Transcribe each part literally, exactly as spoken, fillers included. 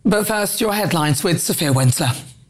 But first, your headlines with Sophia Winsler.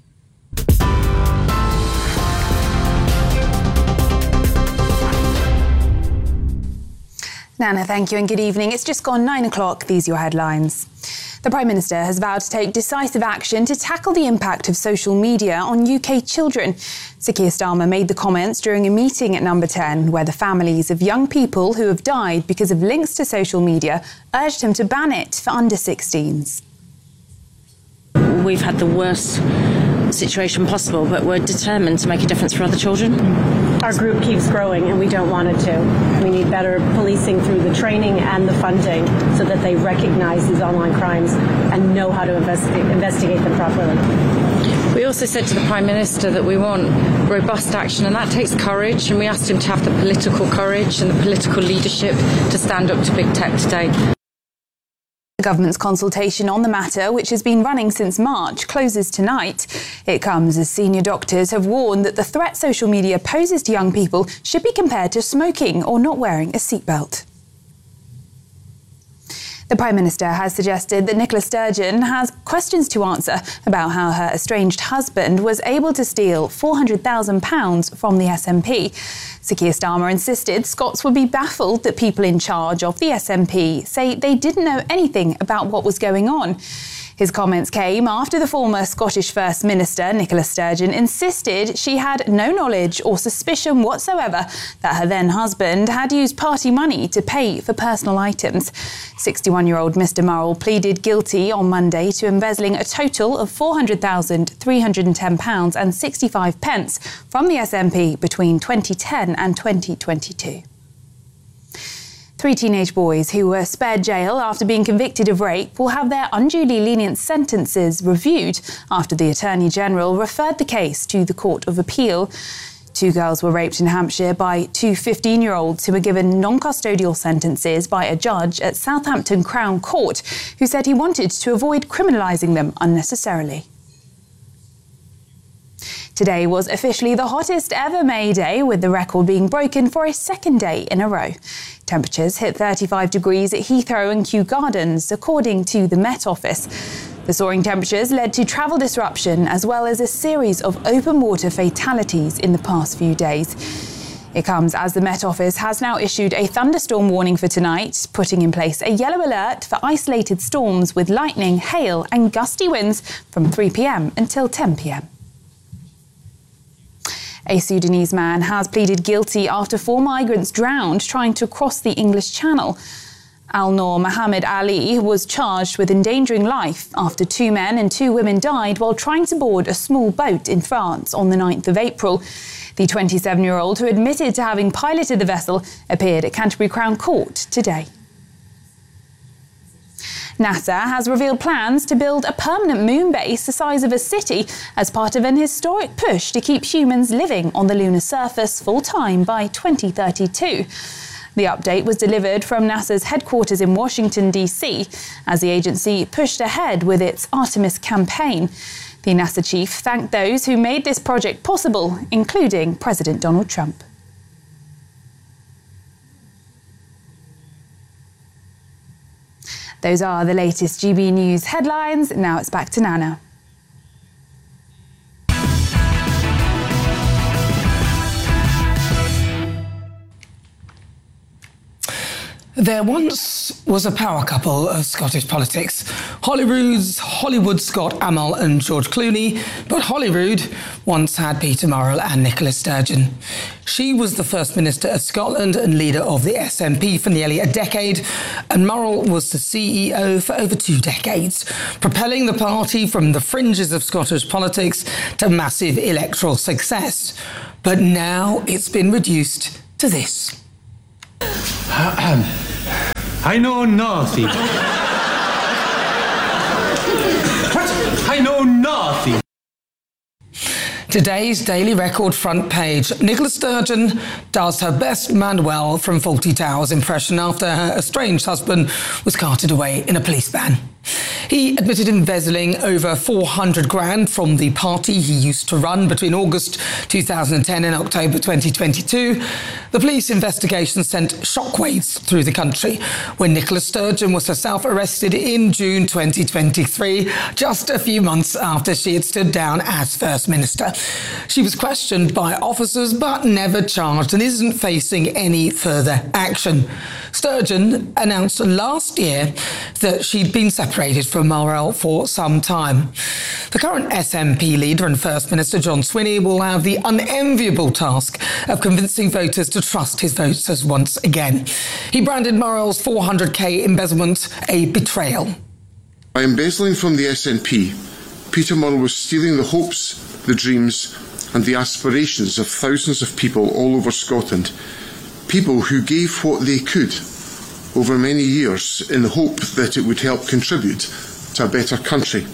Nana, thank you and good evening. It's just gone nine o'clock. These are your headlines. The Prime Minister has vowed to take decisive action to tackle the impact of social media on U K children. Sir Keir Starmer made the comments during a meeting at Number ten, where the families of young people who have died because of links to social media urged him to ban it for under sixteens. We've had the worst situation possible, but we're determined to make a difference for other children. Our group keeps growing and we don't want it to. We need better policing through the training and the funding so that they recognise these online crimes and know how to investigate, investigate them properly. We also said to the Prime Minister that we want robust action, and that takes courage, and we asked him to have the political courage and the political leadership to stand up to big tech today. The government's consultation on the matter, which has been running since March, closes tonight. It comes as senior doctors have warned that the threat social media poses to young people should be compared to smoking or not wearing a seatbelt. The Prime Minister has suggested that Nicola Sturgeon has questions to answer about how her estranged husband was able to steal four hundred thousand pounds from the S N P. Sir Keir Starmer insisted Scots would be baffled that people in charge of the S N P say they didn't know anything about what was going on. His comments came after the former Scottish First Minister, Nicola Sturgeon, insisted she had no knowledge or suspicion whatsoever that her then-husband had used party money to pay for personal items. sixty-one-year-old Mr Murrell pleaded guilty on Monday to embezzling a total of four hundred thousand three hundred ten pounds and sixty-five pence from the S N P between twenty ten and twenty twenty-two. Three teenage boys who were spared jail after being convicted of rape will have their unduly lenient sentences reviewed after the Attorney General referred the case to the Court of Appeal. Two girls were raped in Hampshire by two fifteen-year-olds who were given non-custodial sentences by a judge at Southampton Crown Court, who said he wanted to avoid criminalising them unnecessarily. Today was officially the hottest ever May Day, with the record being broken for a second day in a row. Temperatures hit thirty-five degrees at Heathrow and Kew Gardens, according to the Met Office. The soaring temperatures led to travel disruption as well as a series of open water fatalities in the past few days. It comes as the Met Office has now issued a thunderstorm warning for tonight, putting in place a yellow alert for isolated storms with lightning, hail and gusty winds from three p m until ten p m. A Sudanese man has pleaded guilty after four migrants drowned trying to cross the English Channel. Al-Noor Mohammed Ali was charged with endangering life after two men and two women died while trying to board a small boat in France on the ninth of April. The twenty-seven-year-old, who admitted to having piloted the vessel, appeared at Canterbury Crown Court today. NASA has revealed plans to build a permanent moon base the size of a city as part of an historic push to keep humans living on the lunar surface full-time by twenty thirty-two. The update was delivered from NASA's headquarters in Washington, D C, as the agency pushed ahead with its Artemis campaign. The NASA chief thanked those who made this project possible, including President Donald Trump. Those are the latest G B News headlines. Now it's back to Nana. There once was a power couple of Scottish politics, Holyrood's Hollywood Scott Amell and George Clooney, but Holyrood once had Peter Murrell and Nicola Sturgeon. She was the First Minister of Scotland and leader of the S N P for nearly a decade, and Murrell was the C E O for over two decades, propelling the party from the fringes of Scottish politics to massive electoral success. But now it's been reduced to this. I know nothing. What? I know nothing. Today's Daily Record front page. Nicola Sturgeon does her best Manuel from Fawlty Towers impression after her estranged husband was carted away in a police van. He admitted embezzling over four hundred grand from the party he used to run between August two thousand ten and October twenty twenty-two. The police investigation sent shockwaves through the country when Nicola Sturgeon was herself arrested in June twenty twenty-three, just a few months after she had stood down as First Minister. She was questioned by officers but never charged and isn't facing any further action. Sturgeon announced last year that she'd been separated from Morrell for some time. The current S N P leader and First Minister John Swinney will have the unenviable task of convincing voters to trust his voters once again. He branded Morrell's four hundred k embezzlement a betrayal. By embezzling from the S N P, Peter Murrell was stealing the hopes, the dreams and the aspirations of thousands of people all over Scotland. People who gave what they could over many years in the hope that it would help contribute to a better country.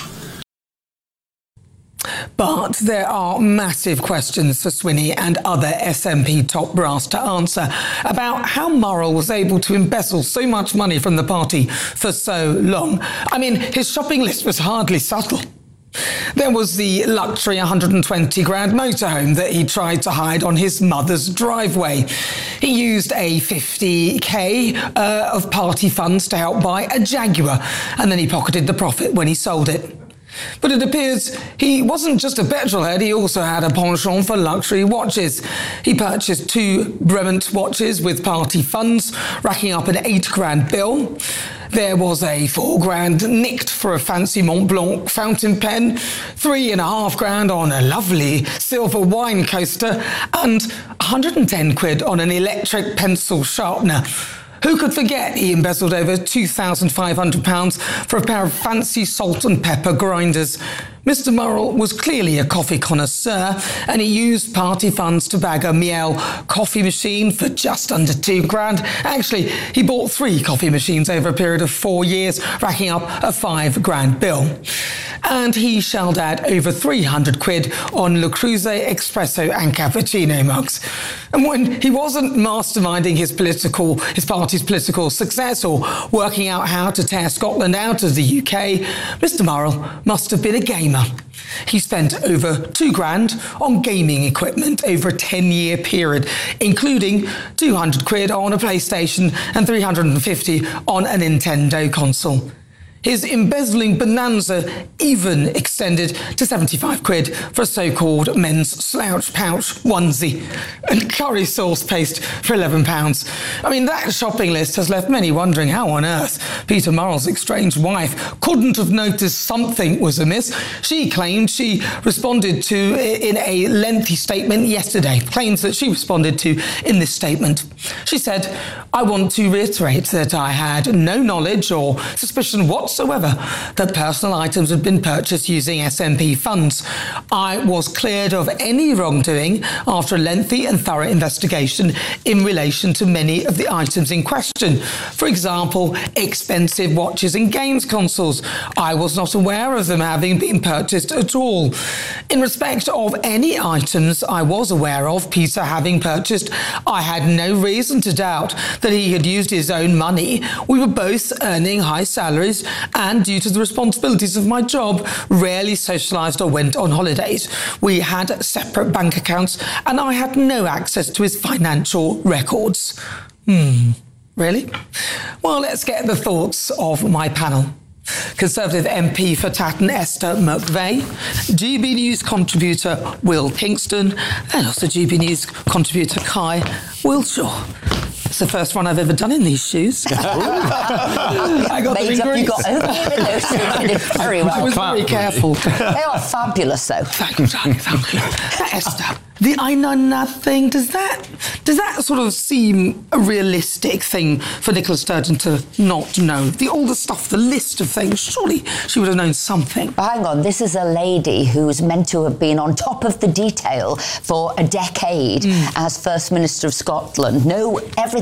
But there are massive questions for Swinney and other S N P top brass to answer about how Murrell was able to embezzle so much money from the party for so long. I mean, his shopping list was hardly subtle. There was the luxury one hundred twenty grand motorhome that he tried to hide on his mother's driveway. He used a fifty k uh, of party funds to help buy a Jaguar, and then he pocketed the profit when he sold it. But it appears he wasn't just a petrolhead, he also had a penchant for luxury watches. He purchased two Bremont watches with party funds, racking up an eight grand bill. There was a four grand nicked for a fancy Mont Blanc fountain pen, three and a half grand on a lovely silver wine coaster, and one hundred ten quid on an electric pencil sharpener. Who could forget he embezzled over two thousand five hundred pounds for a pair of fancy salt and pepper grinders? Mister Murrell was clearly a coffee connoisseur, and he used party funds to bag a Miele coffee machine for just under two grand. Actually, he bought three coffee machines over a period of four years, racking up a five grand bill. And he shelled out over three hundred quid on Le Creuset espresso and cappuccino mugs. And when he wasn't masterminding his political, his party's political success or working out how to tear Scotland out of the U K, Mister Murrell must have been a gamer. He spent over two grand on gaming equipment over a ten-year period, including two hundred quid on a PlayStation and three hundred fifty on a Nintendo console. His embezzling bonanza even extended to seventy-five quid for a so-called men's slouch pouch onesie and curry sauce paste for eleven pounds. I mean, that shopping list has left many wondering how on earth Peter Murrell's estranged wife couldn't have noticed something was amiss. She claimed she responded to in a lengthy statement yesterday, claims that she responded to in this statement. She said, "I want to reiterate that I had no knowledge or suspicion whatsoever whatsoever that personal items had been purchased using S N P funds. I was cleared of any wrongdoing after a lengthy and thorough investigation in relation to many of the items in question. For example, expensive watches and games consoles. I was not aware of them having been purchased at all. In respect of any items I was aware of Peter having purchased, I had no reason to doubt that he had used his own money. We were both earning high salaries and, due to the responsibilities of my job, rarely socialised or went on holidays. We had separate bank accounts and I had no access to his financial records." Hmm, really? Well, let's get the thoughts of my panel. Conservative M P for Tatton Esther McVeigh, G B News contributor Will Kingston, and also G B News contributor Kai Wilshaw. It's the first one I've ever done in these shoes. I got them in Greece. You got over those two. You did very well. I was very careful. They are fabulous, though. Thank you, thank you, thank you. Esther, the I know nothing, does that, does that sort of seem a realistic thing for Nicola Sturgeon to not know? The, all the stuff, the list of things, surely she would have known something. But hang on, this is a lady who's meant to have been on top of the detail for a decade mm. as First Minister of Scotland, know everything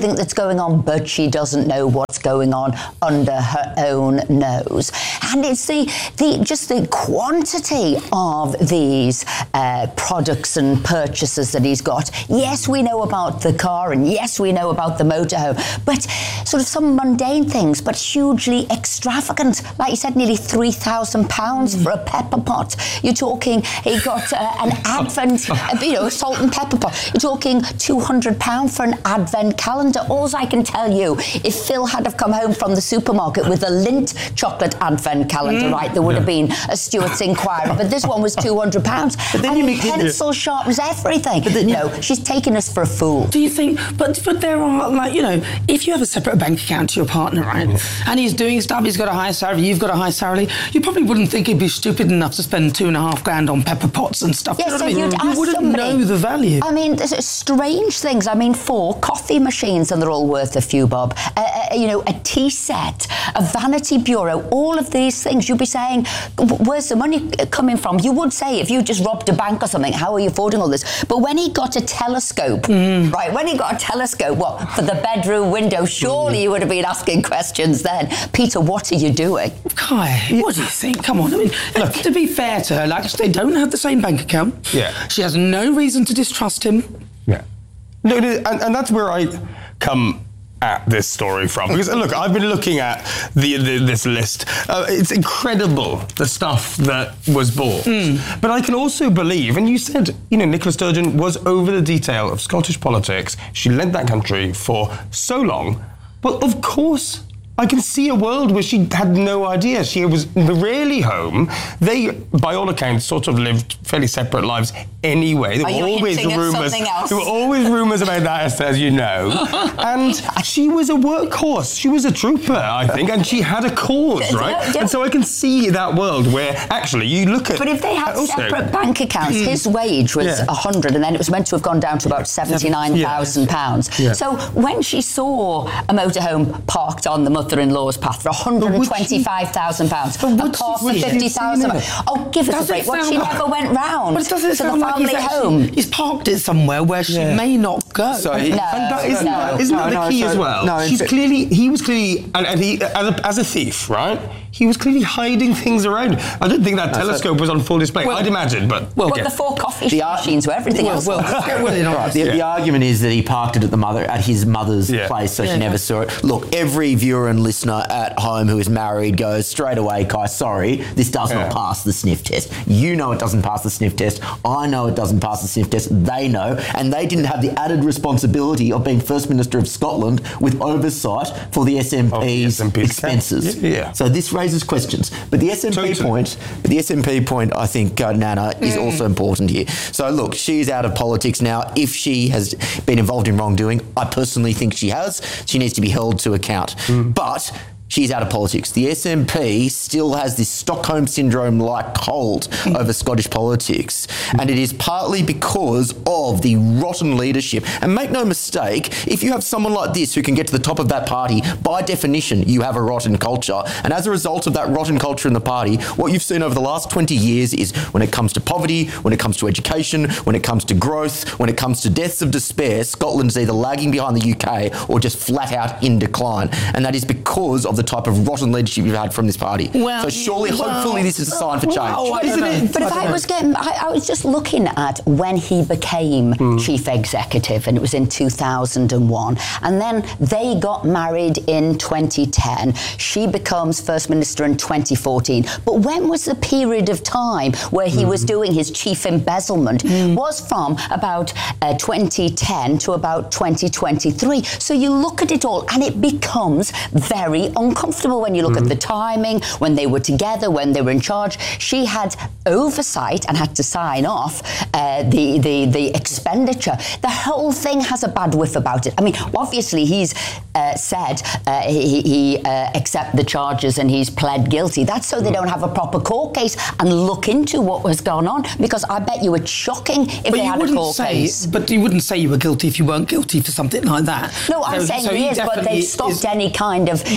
everything that's going on, but she doesn't know what's going on under her own nose. And it's the, the just the quantity of these uh, products and purchases that he's got. Yes, we know about the car, and yes, we know about the motorhome, but sort of some mundane things, but hugely extravagant. Like you said, nearly three thousand pounds mm. for a pepper pot. You're talking, he got uh, an Advent, uh, you know, a salt and pepper pot. You're talking two hundred pounds for an Advent calendar. All I can tell you, if Phil had have come home from the supermarket with a Lindt chocolate Advent calendar, mm. right, there would yeah. have been a Stewart's inquiry. But this one was two hundred pounds. But then and you make pencil it, sharpens everything. But then you, no, she's taking us for a fool. Do you think, but but there are, like, you know, if you have a separate bank account to your partner, right, mm. and he's doing stuff, he's got a high salary, you've got a high salary, you probably wouldn't think he'd be stupid enough to spend two and a half grand on pepper pots and stuff. Yes, you know so what I mean? you'd You ask wouldn't somebody, know the value. I mean, there's strange things. I mean, four coffee machines, and they're all worth a few bob. Uh, uh, you know, a tea set, a vanity bureau, all of these things. You'd be saying, where's the money coming from? You would say, if you just robbed a bank or something, how are you affording all this? But when he got a telescope, mm. right, when he got a telescope, what, for the bedroom window, surely mm. you would have been asking questions then. Peter, what are you doing? Kai, yeah. what do you think? Come on, I mean, look, to be fair to her, like, they don't have the same bank account. Yeah. She has no reason to distrust him. Yeah. No, no and, and that's where I come at this story from, because look, I've been looking at the, the this list. Uh, it's incredible, the stuff that was bought. Mm. But I can also believe, and you said, you know, Nicola Sturgeon was over the detail of Scottish politics. She led that country for so long. Well, of course, I can see a world where she had no idea. She was rarely home. They, by all accounts, sort of lived fairly separate lives anyway. There Are were you always hinting at rumours. something else? There were always rumours about that, as you know. And she was a workhorse. She was a trooper, I think, and she had a cause, right? Yeah, yeah. And so I can see that world where actually you look at. But if they had also, separate bank accounts, mm. his wage was a yeah. hundred, and then it was meant to have gone down to about seventy-nine thousand yeah. pounds. Yeah. So when she saw a motorhome parked on the mother-in-law's path for one hundred and twenty-five thousand pounds, a car for fifty thousand. Oh, give us does a break! Well, she like, never went round but does it to the like family he's home. He's parked it somewhere where she yeah. may not go. So he, no, and that isn't, no, that, isn't no, that the no, key so, as well? No, She's clearly, he was clearly, and, and he as a, as a thief, right? He was clearly hiding things around. I don't think that no, telescope so, was on full display. Well, I'd imagine, but well, yeah. the four coffee the machines were everything well, else. Well, well, well right. the, yeah. the argument is that he parked it at the mother at his mother's yeah. place, so yeah, she never yeah. saw it. Look, every viewer and listener at home who is married goes straight away, Kai, sorry, this does yeah. not pass the sniff test. You know it doesn't pass the sniff test. I know it doesn't pass the sniff test. They know, and they didn't have the added responsibility of being First Minister of Scotland with oversight for the S M P's oh, the expenses. Yeah, yeah. So this raises questions. But the S M P totally. point, but the S M P point, I think, uh, Nana, is mm. also important here. So look, she's out of politics now. If she has been involved in wrongdoing, I personally think she has. She needs to be held to account. Mm. But she's out of politics. The S M P still has this Stockholm Syndrome-like hold over Scottish politics, and it is partly because of the rotten leadership. And make no mistake, if you have someone like this who can get to the top of that party, by definition, you have a rotten culture. And as a result of that rotten culture in the party, what you've seen over the last twenty years is when it comes to poverty, when it comes to education, when it comes to growth, when it comes to deaths of despair, Scotland's either lagging behind the U K or just flat out in decline. And that is because of the type of rotten leadership you've had from this party. Well, so surely, well, hopefully, this is a sign for change. Well, Isn't it? But I if I, I was getting, I, I was just looking at when he became mm. chief executive, and it was in two thousand one, and then they got married in twenty ten. She becomes first minister in twenty fourteen. But when was the period of time where he mm. was doing his chief embezzlement? Mm. Was from about uh, twenty ten to about twenty twenty-three. So you look at it all, and it becomes very uncomfortable when you look mm-hmm. at the timing, when they were together, when they were in charge. She had oversight and had to sign off uh, the, the the expenditure. The whole thing has a bad whiff about it. I mean, obviously he's uh, said uh, he, he uh, accept the charges and he's pled guilty. That's so they don't have a proper court case and look into what was going on, because I bet you it's shocking if but they had a court say, case. But you wouldn't say you were guilty if you weren't guilty for something like that. No, I'm so, saying so he is, but they've stopped is, any kind of court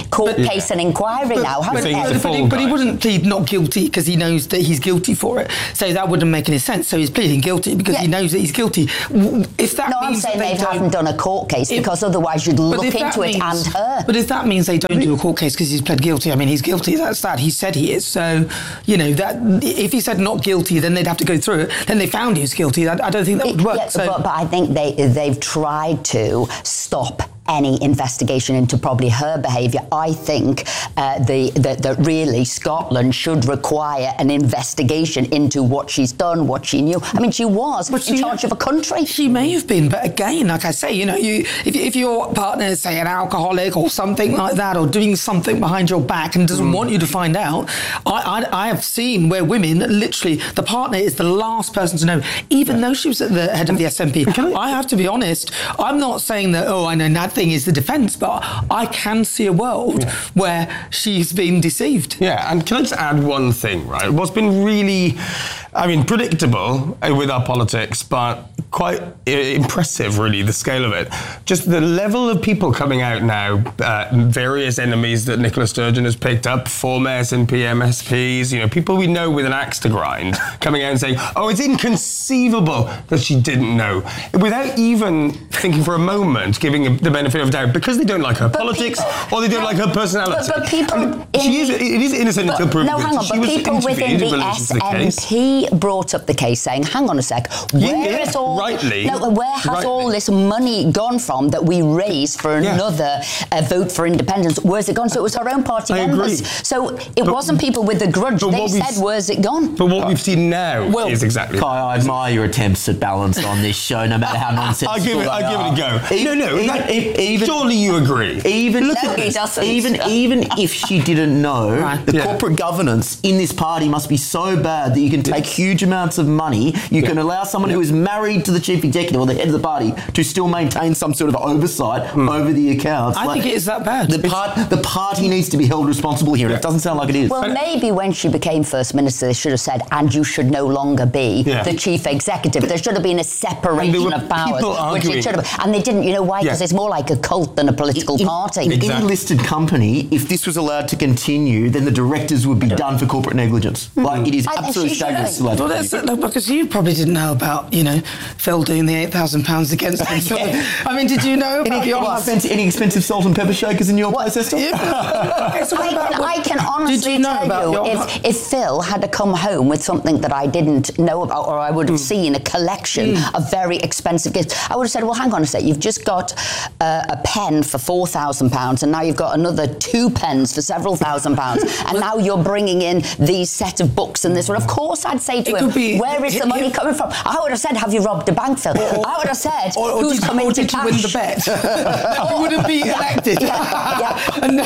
a case and inquiry now, but, hasn't but, it? but, he, but he wouldn't plead not guilty because he knows that he's guilty for it. So that wouldn't make any sense. So he's pleading guilty because Yeah. he knows that he's guilty. If that No, I'm means saying that they, they haven't done a court case if- because otherwise you'd but look if that into it means- and her. But if that means they don't do a court case because he's pled guilty, I mean, he's guilty. That's that. He said he is. So, you know, that if he said not guilty, then they'd have to go through it. Then they found he was guilty. I, I don't think that would work. Yeah, so. but, but I think they they've tried to stop any investigation into probably her behaviour. I think uh, the, the that really Scotland should require an investigation into what she's done, what she knew. I mean, she was But in she- charge of a country. She may have been, but again, like I say, you know, you if, if your partner is, say, an alcoholic or something like that, or doing something behind your back and doesn't want you to find out, I, I, I have seen where women, literally, the partner is the last person to know, even though she was at the head of the S N P. I have to be honest, I'm not saying that, oh, I know that thing is the defence, but I can see a world Yeah. where she's been deceived. Yeah, and can I just add one thing, right? What's been really, I mean, predictable uh, with our politics, but quite uh, impressive, really, the scale of it. Just the level of people coming out now, uh, various enemies that Nicola Sturgeon has picked up, former S N P M S Ps, you know, people we know with an axe to grind, coming out and saying, oh, it's inconceivable that she didn't know, without even thinking for a moment, giving the benefit of doubt, because they don't like her But politics people- or they don't no, like her personality. But, but people... I mean, in she is, it is innocent but, until proven No, hang guilty. on, She but was people within interviewed in the relation to the case. S N P brought up the case saying, hang on a sec, where Yeah, is all... rightly. No, where has Rightly. all this money gone from that we raised for Yeah. another uh, vote for independence? Where's it gone? So it was our own party I members. agree. So it wasn't people with a grudge. but They what we've said, s- where's it gone? But what we've seen now Well, is exactly Kai, I admire your attempts at balance on this show, no matter how nonsensical I'll give it, they I'll give it a are. go. E- no, no, even, that- e- even, surely you agree. Even Look at this. Even even if she didn't know, Right. the Yeah. corporate governance in this party must be so bad that you can take huge amounts of money. You can allow someone who is married to the chief executive or the head of the party to still maintain some sort of oversight over the accounts. I think it is that bad. The part the party needs to be held responsible here. and It doesn't sound like it is. Well, maybe when she became First Minister, they should have said, and you should no longer be Yeah. the Chief Executive. There should have been a separation were of powers. people Which arguing- it should have. And they didn't. You know why? Because Yeah. it's more like a cult than a political in, party. In Exactly. any listed company, if this was allowed to continue, then the directors would be done for corporate negligence. Like, it is I think absolutely she should staggering. be. it's allowed to Well, that's continue. no, because you probably didn't know about, you know, Phil doing the eight thousand pounds against him. So, I mean, did you know about Any, your any, husband? expensive, any expensive salt and pepper shakers in your place, Esther? Okay, so what I about can, what- I can honestly Did you know tell about you, your if, if Phil had to come home with something that I didn't know about, or I would have seen a collection of very expensive gifts, I would have said, well, hang on a sec, you've just got uh, a pen for four thousand pounds, and now you've got another two pens for several thousand pounds, and now you're bringing in these set of books and this one. Of course, I'd say to It him, could be- where is the it- money it- coming from? I would have said, have you robbed a bank, Phil? I would have said, Or, or who's did, coming or to did you cash? win the bet? You wouldn't be elected. Yeah, yeah. And-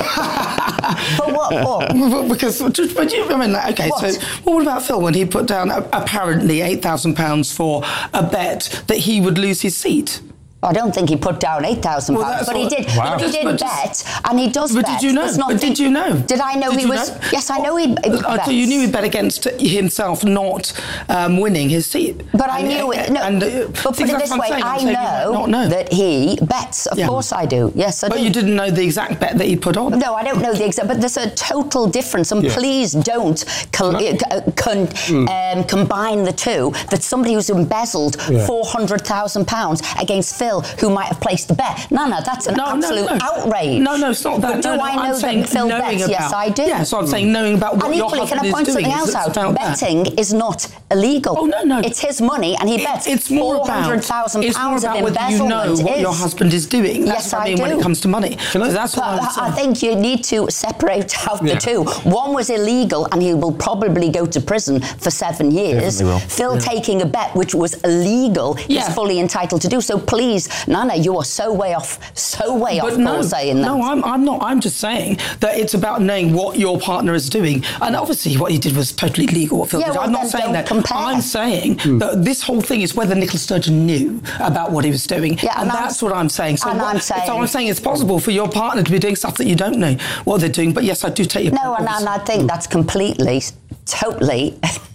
But what? what? Well, because, just- but you, I mean, like, okay, What? so well, what about Phil when he put down uh, apparently eight thousand pounds for a bet that he would lose his seat? I don't think he put down eight thousand Well, pounds, that's but he what- did. Wow. But he But did just- bet, and he does But bet. did you know? It's not- But did you know? Did I know Did he you was? know? Yes, I know he. he Uh, so you knew he bet against himself not um, winning his seat. But I And- knew it. No, and, uh, but see, put it that's this what way, I'm saying. I'm I saying you might know, not know. that he bets. Of Yeah. course, I do. Yes, I But do. you didn't know the exact bet that he put on. No, I don't know the exact, but there's a total difference, and Yeah. please don't col- uh, con- um, combine the two. That somebody who's embezzled Yeah. four hundred thousand pounds against Phil, who might have placed the bet. No, no, that's an No, no, absolute no. outrage. No, no, it's not that. But do no, no, I know I'm saying that Phil knowing bets? about, Yes, I do. Yeah, so I'm saying knowing about what And your equally, husband can I point is doing. something else is out? about that. Betting is not illegal. Oh, no, no. It's his money, and he It- bets it's more four about hundred thousand it's more pounds of about whether you know embezzlement. what is. your husband is doing. That's Yes, what I I mean when do. it comes to money. So that's what But I'm I saying. I think you need to separate out Yeah. the two. One was illegal, and he will probably go to prison for seven years. Definitely will. Phil taking a bet which was illegal Yeah. is fully entitled to do. So please, Nana, you are so way off, so way off But no, course saying that. no, I'm, I'm not. I'm just saying that it's about knowing what your partner is doing. And obviously what he did was totally legal, what Phil Yeah, did. well, I'm not then saying don't that. compare. I'm saying that this whole thing is whether Nicola Sturgeon knew about what he was doing. Yeah, and and I'm- that's what I'm saying. So, and what, I'm so saying- I'm saying it's possible for your partner to be doing stuff that you don't know what they're doing. But yes, I do take your No, point, and, and I think that's completely, totally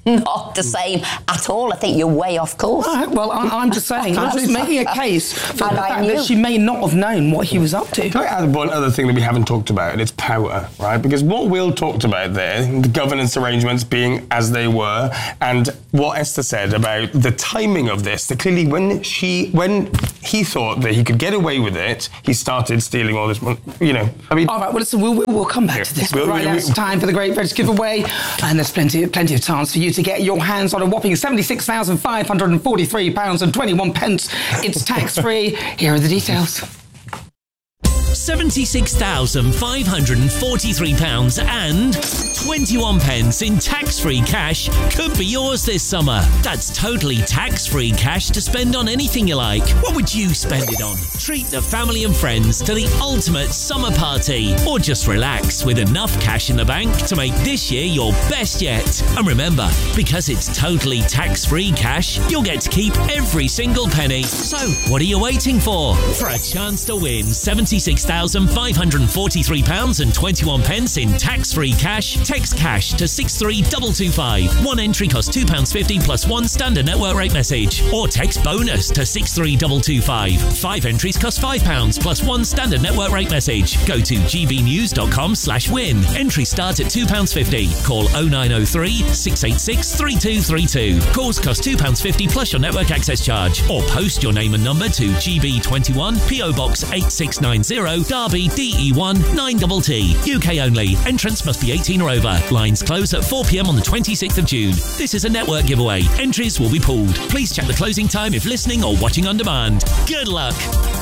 not the same at all. I think you're way off course. All right, well, I, I'm just saying, I'm just making a case for And the I fact knew. that she may not have known what he was up to. Can I add one other thing that we haven't talked about, and it's power, right? Because what Will talked about there, the governance arrangements being as they were, and what Esther said about the timing of this, that clearly when she, when he thought that he could get away with it, he started stealing all this money, you know. I mean, all right, well, listen, we'll, we'll come back to this. We'll, right we'll, now, it's time for the Great Veg giveaway, and there's plenty, plenty of chance for you to get your hands on a whopping seventy-six thousand five hundred forty-three pounds and twenty-one pence. It's tax-free. Here are the details. seventy-six thousand five hundred forty-three pounds and twenty-one pence in tax-free cash could be yours this summer. That's totally tax-free cash to spend on anything you like. What would you spend it on? Treat the family and friends to the ultimate summer party, or just relax with enough cash in the bank to make this year your best yet. And remember, because it's totally tax-free cash, you'll get to keep every single penny. So, what are you waiting for? For a chance to win seventy-six thousand five hundred forty-three pounds and twenty-one pence in tax-free cash, text cash to six three two two five. One entry costs two pounds fifty plus one standard network rate message. Or text bonus to six three two two five. Five entries cost five pounds plus one standard network rate message. Go to gbnews.com slash win. Entries start at two pounds fifty. Call oh nine oh three, six eight six, three two three two. Calls cost two pounds fifty plus your network access charge. Or post your name and number to G B twenty-one, P O Box eight six nine zero, Derby, D E one nine T T. U K only. Entrance must be eighteen or over. Lines close at four p.m. on the twenty-sixth of June. This is a network giveaway. Entries will be pulled. Please check the closing time if listening or watching on demand. Good luck.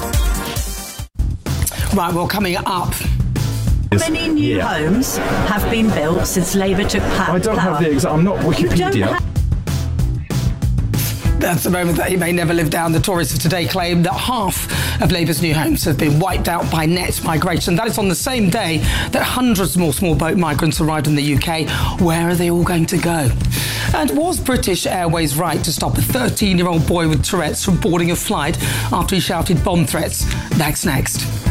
Right, well, coming up. Many new Yeah. homes have been built since Labour took power. I don't have the exact. I'm not Wikipedia. That's the moment that he may never live down. The Tories of today claim that half of Labour's new homes have been wiped out by net migration. That is on the same day that hundreds more small boat migrants arrived in the U K. Where are they all going to go? And was British Airways right to stop a thirteen-year-old boy with Tourette's from boarding a flight after he shouted bomb threats? That's next.